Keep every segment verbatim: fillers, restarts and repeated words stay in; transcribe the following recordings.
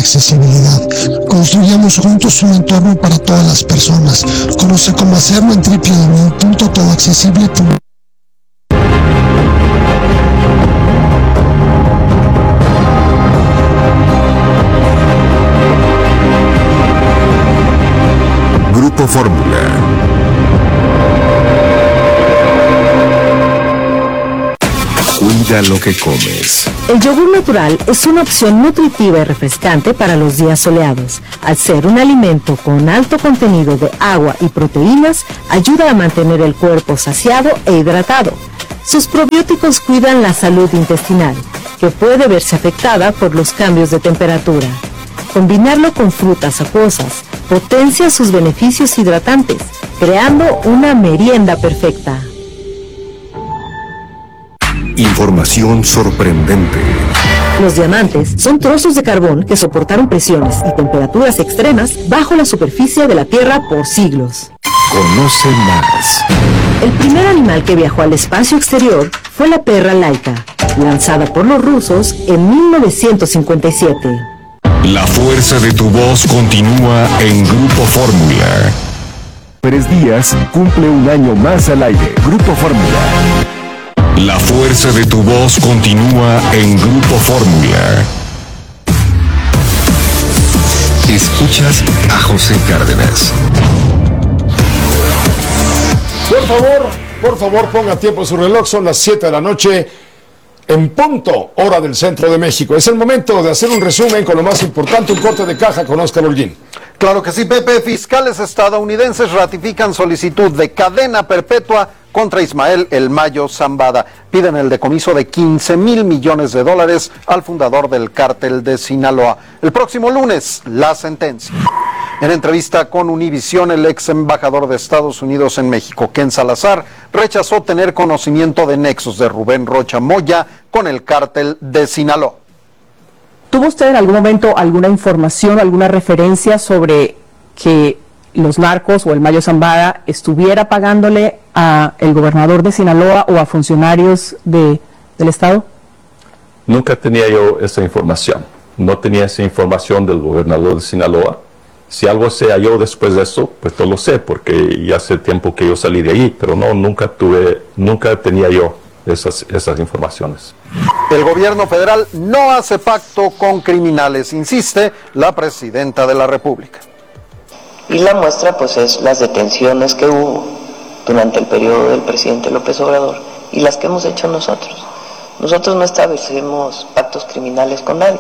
accesibilidad. Construyamos juntos un entorno para todas las personas. Conoce cómo hacerlo en doble u doble u doble u punto todo accesible punto com. Grupo Fórmula. Cuida lo que comes. El yogur natural es una opción nutritiva y refrescante para los días soleados. Al ser un alimento con alto contenido de agua y proteínas, ayuda a mantener el cuerpo saciado e hidratado. Sus probióticos cuidan la salud intestinal, que puede verse afectada por los cambios de temperatura. Combinarlo con frutas acuosas potencia sus beneficios hidratantes, creando una merienda perfecta. Información sorprendente. Los diamantes son trozos de carbón que soportaron presiones y temperaturas extremas bajo la superficie de la Tierra por siglos. Conoce más. El primer animal que viajó al espacio exterior fue la perra Laika, lanzada por los rusos en mil novecientos cincuenta y siete. La fuerza de tu voz continúa en Grupo Fórmula. Pérez Díaz cumple un año más al aire. Grupo Fórmula. La fuerza de tu voz continúa en Grupo Fórmula. Escuchas a José Cárdenas. Por favor, por favor, ponga tiempo en su reloj. Son las siete de la noche en punto, hora del centro de México. Es el momento de hacer un resumen con lo más importante, un corte de caja con Oscar Holguín. Claro que sí, Pepe. Fiscales estadounidenses ratifican solicitud de cadena perpetua contra Ismael El Mayo Zambada. Piden el decomiso de quince mil millones de dólares al fundador del cártel de Sinaloa. El próximo lunes, la sentencia. En entrevista con Univisión, el ex embajador de Estados Unidos en México, Ken Salazar, rechazó tener conocimiento de nexos de Rubén Rocha Moya con el cártel de Sinaloa. ¿Tuvo usted en algún momento alguna información, alguna referencia sobre que los narcos o el Mayo Zambada estuviera pagándole a el gobernador de Sinaloa o a funcionarios de, del estado? Nunca tenía yo esa información. No tenía esa información del gobernador de Sinaloa. Si algo se halló después de eso, pues no lo sé, porque ya hace tiempo que yo salí de allí, pero no, nunca tuve, nunca tenía yo esas, esas informaciones. El gobierno federal no hace pacto con criminales, insiste la presidenta de la República. Y la muestra pues es las detenciones que hubo durante el periodo del presidente López Obrador y las que hemos hecho nosotros. Nosotros no establecemos pactos criminales con nadie.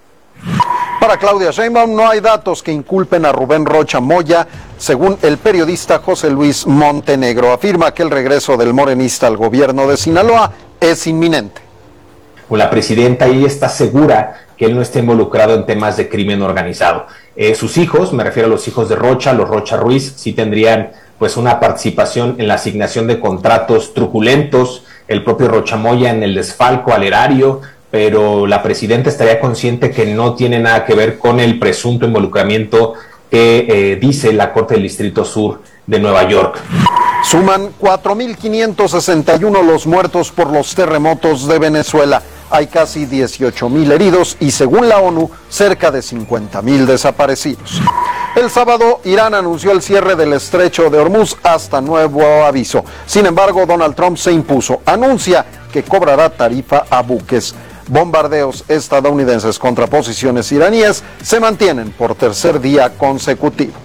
Para Claudia Sheinbaum no hay datos que inculpen a Rubén Rocha Moya, según el periodista José Luis Montenegro. Afirma que el regreso del morenista al gobierno de Sinaloa es inminente. Con la presidenta, ella está segura que él no está involucrado en temas de crimen organizado. Eh, sus hijos, me refiero a los hijos de Rocha, los Rocha Ruiz, sí tendrían pues una participación en la asignación de contratos truculentos, el propio Rocha Moya en el desfalco al erario, pero la presidenta estaría consciente que no tiene nada que ver con el presunto involucramiento que eh, dice la Corte del Distrito Sur de Nueva York. Suman cuatro mil quinientos sesenta y uno los muertos por los terremotos de Venezuela. Hay casi dieciocho mil heridos y, según la ONU, cerca de cincuenta mil desaparecidos. El sábado, Irán anunció el cierre del estrecho de Hormuz hasta nuevo aviso. Sin embargo, Donald Trump se impuso. Anuncia que cobrará tarifa a buques. Bombardeos estadounidenses contra posiciones iraníes se mantienen por tercer día consecutivo.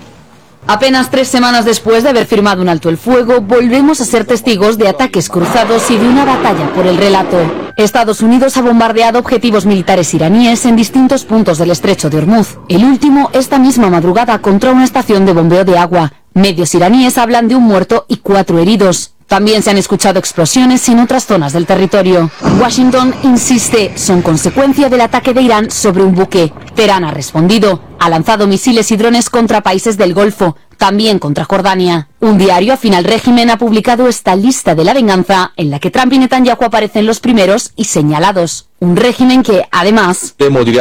Apenas tres semanas después de haber firmado un alto el fuego, volvemos a ser testigos de ataques cruzados y de una batalla por el relato. Estados Unidos ha bombardeado objetivos militares iraníes en distintos puntos del estrecho de Hormuz. El último, esta misma madrugada, contra una estación de bombeo de agua. Medios iraníes hablan de un muerto y cuatro heridos. También se han escuchado explosiones en otras zonas del territorio. Washington insiste, son consecuencia del ataque de Irán sobre un buque. Teherán ha respondido, ha lanzado misiles y drones contra países del Golfo, también contra Jordania. Un diario afín al régimen ha publicado esta lista de la venganza, en la que Trump y Netanyahu aparecen los primeros y señalados. Un régimen que, además,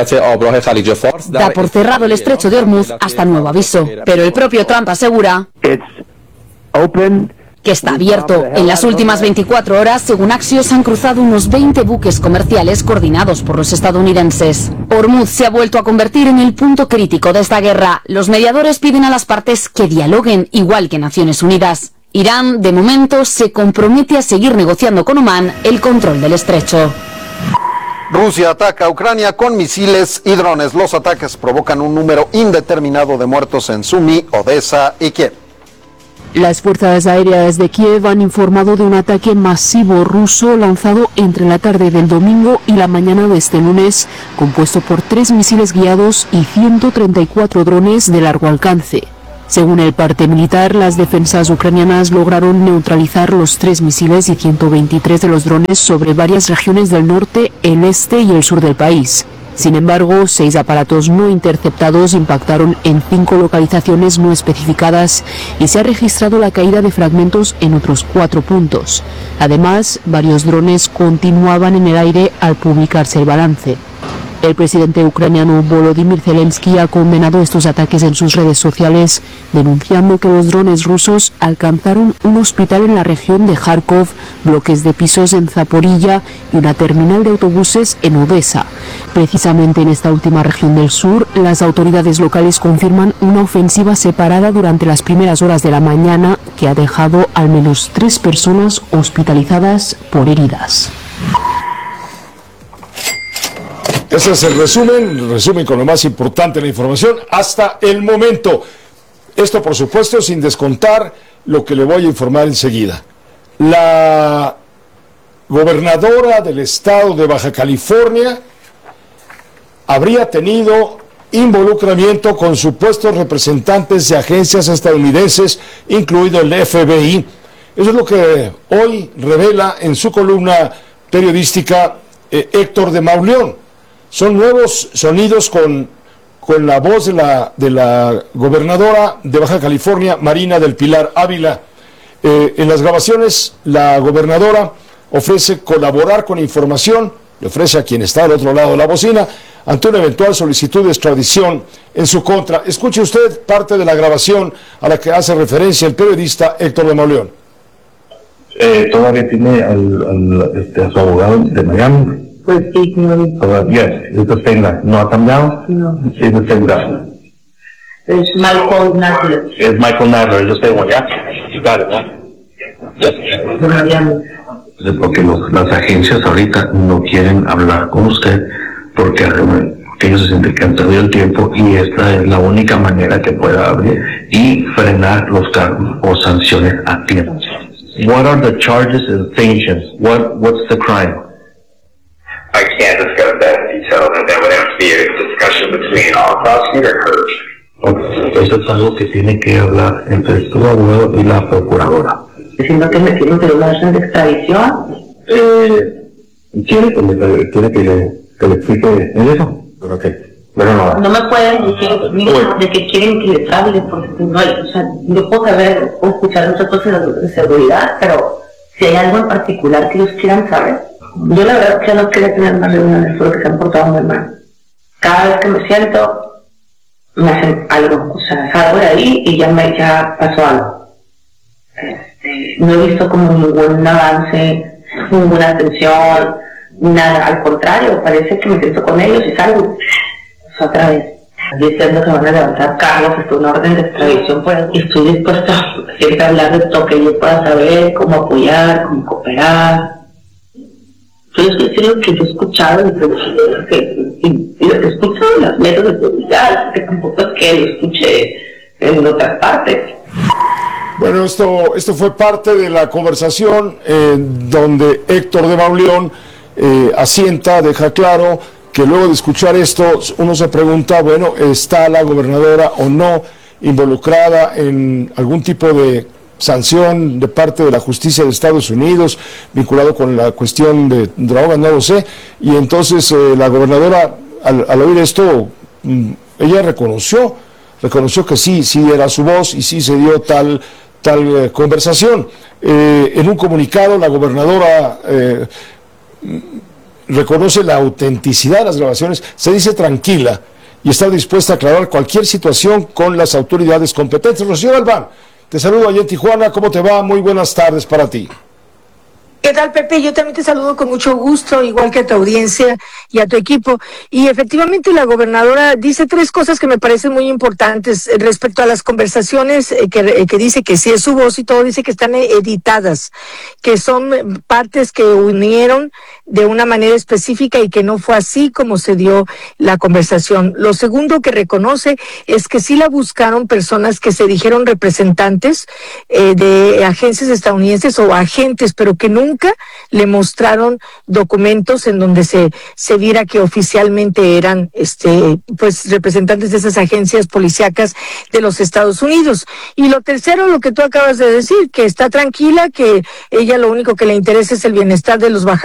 da por cerrado el estrecho de Hormuz hasta nuevo aviso. Pero el propio Trump asegura... It's open que está abierto. En las últimas veinticuatro horas, según Axios, han cruzado unos veinte buques comerciales coordinados por los estadounidenses. Hormuz se ha vuelto a convertir en el punto crítico de esta guerra. Los mediadores piden a las partes que dialoguen, igual que Naciones Unidas. Irán, de momento, se compromete a seguir negociando con Omán el control del estrecho. Rusia ataca a Ucrania con misiles y drones. Los ataques provocan un número indeterminado de muertos en Sumy, Odessa y Kiev. Las fuerzas aéreas de Kiev han informado de un ataque masivo ruso lanzado entre la tarde del domingo y la mañana de este lunes, compuesto por tres misiles guiados y ciento treinta y cuatro drones de largo alcance. Según el parte militar, las defensas ucranianas lograron neutralizar los tres misiles y ciento veintitrés de los drones sobre varias regiones del norte, el este y el sur del país. Sin embargo, seis aparatos no interceptados impactaron en cinco localizaciones no especificadas y se ha registrado la caída de fragmentos en otros cuatro puntos. Además, varios drones continuaban en el aire al publicarse el balance. El presidente ucraniano Volodymyr Zelensky ha condenado estos ataques en sus redes sociales, denunciando que los drones rusos alcanzaron un hospital en la región de Kharkov, bloques de pisos en Zaporilla y una terminal de autobuses en Odessa. Precisamente en esta última región del sur, las autoridades locales confirman una ofensiva separada durante las primeras horas de la mañana que ha dejado al menos tres personas hospitalizadas por heridas. Ese es el resumen, el resumen con lo más importante de la información hasta el momento. Esto, por supuesto, sin descontar lo que le voy a informar enseguida. La gobernadora del estado de Baja California habría tenido involucramiento con supuestos representantes de agencias estadounidenses, incluido el F B I. Eso es lo que hoy revela en su columna periodística eh, Héctor de Mauleón. Son nuevos sonidos con, con la voz de la, de la gobernadora de Baja California, Marina del Pilar Ávila. Eh, en las grabaciones, la gobernadora ofrece colaborar con información, le ofrece a quien está al otro lado de la bocina, ante una eventual solicitud de extradición en su contra. Escuche usted parte de la grabación a la que hace referencia el periodista Héctor de Mauleón. Eh, todavía tiene al, al, este, a su abogado de Miami. Pues sí, señorita. Yes, it's the same guy. No ha cambiado. No. It's the same guy. Es Michael Nadler. Es Michael Nadler, es the same one, yeah? You got it, huh? Yes. De Miami. Porque los, las agencias ahorita no quieren hablar con usted porque, porque ellos se sienten que han perdido el tiempo y esta es la única manera que pueda abrir y frenar los cargos o sanciones a tiempo. What are the charges and sanctions? What What's the crime? I can't discuss that in detail, and that would have to be a discussion between our prosecutor and her. Okay. Eso es algo que tiene que hablar entre su abogado y la procuradora. Diciendo que me tienen que una orden de extradición. Eh, ¿Quiere que le, quiere que le, que le explique en eso? Pero okay. Pero no. No me pueden decir mira, de que quieren que les hable, porque no hay, o sea, yo puedo saber o escuchar muchas cosas de seguridad, pero si hay algo en particular que ellos quieran saber. Yo la verdad que no quería tener más reuniones porque se han portado muy mal. Cada vez que me siento, me hacen algo, o sea, salgo de ahí y ya me ya pasó algo. Este, no he visto como ningún avance, ninguna atención, nada, al contrario, parece que me siento con ellos y salgo, o sea, otra vez. Diciendo que van a levantar cargos, esto una orden de extradición, pues, y estoy dispuesta a siempre hablar de todo que yo pueda saber, cómo apoyar, cómo cooperar. Yo creo que yo he escuchado y lo que he escuchado en los medios de comunicación, que tampoco es que lo escuché en otras partes. Bueno, esto, esto fue parte de la conversación eh, donde Héctor de Mauleón eh, asienta, deja claro que luego de escuchar esto uno se pregunta, bueno, ¿está la gobernadora o no involucrada en algún tipo de sanción de parte de la justicia de Estados Unidos vinculado con la cuestión de drogas? No lo sé. Y entonces eh, la gobernadora al, al oír esto, ella reconoció reconoció que sí, sí era su voz y sí se dio tal tal eh, conversación. Eh, en un comunicado la gobernadora eh, reconoce la autenticidad de las grabaciones, se dice tranquila y está dispuesta a aclarar cualquier situación con las autoridades competentes. Rocío Galván Te saludo allá en Tijuana. ¿Cómo te va? Muy buenas tardes para ti. ¿Qué tal, Pepe? Yo también te saludo con mucho gusto, igual que a tu audiencia y a tu equipo. Y efectivamente la gobernadora dice tres cosas que me parecen muy importantes respecto a las conversaciones eh, que, que dice que sí es su voz y todo, dice que están editadas, que son partes que unieron de una manera específica y que no fue así como se dio la conversación. Lo segundo que reconoce es que sí la buscaron personas que se dijeron representantes eh, de agencias estadounidenses o agentes, pero que nunca le mostraron documentos en donde se, se viera que oficialmente eran este pues representantes de esas agencias policíacas de los Estados Unidos. Y lo tercero, lo que tú acabas de decir, que está tranquila, que ella lo único que le interesa es el bienestar de los